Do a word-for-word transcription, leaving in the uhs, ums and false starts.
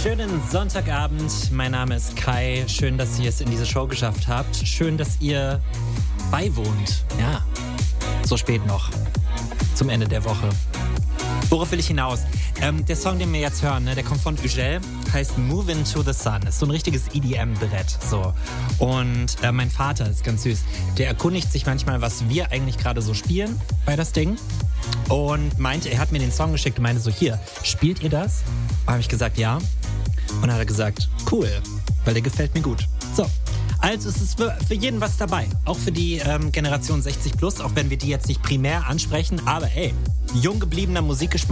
Schönen Sonntagabend, mein Name ist Kai. Schön, dass ihr es in diese Show geschafft habt. Schön, dass ihr beiwohnt. Ja, so spät noch, zum Ende der Woche. Worauf will ich hinaus? Ähm, der Song, den wir jetzt hören, ne, der kommt von Ugel, heißt Move Into the Sun. Ist so ein richtiges E D M-Brett. So. Und äh, mein Vater ist ganz süß. Der erkundigt sich manchmal, was wir eigentlich gerade so spielen bei das Ding. Und meinte, er hat mir den Song geschickt und meinte so, hier, spielt ihr das? Und habe ich gesagt, ja. Und dann hat er gesagt, cool, weil der gefällt mir gut. So, also es ist für, für jeden was dabei. Auch für die ähm, Generation sechzig plus, auch wenn wir die jetzt nicht primär ansprechen. Aber ey, jung gebliebener Musikgeschmack